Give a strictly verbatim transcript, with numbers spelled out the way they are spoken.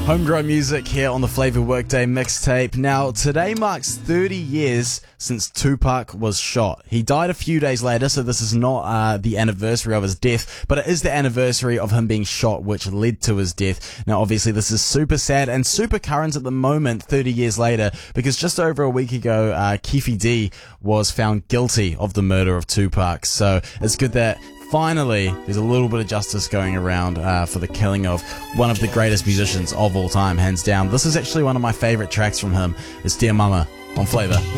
Homegrown music here on the Flavor Workday mixtape. Now, today marks thirty years since Tupac was shot. He died a few days later, so this is not uh, the anniversary of his death, but it is the anniversary of him being shot, which led to his death. Now, obviously, this is super sad and super current at the moment, thirty years later, because just over a week ago, uh, Keffe D was found guilty of the murder of Tupac. So it's good that finally there's a little bit of justice going around uh, for the killing of one of the greatest musicians of all time, hands down. This is actually one of my favorite tracks from him. It's Dear Mama on Flavor.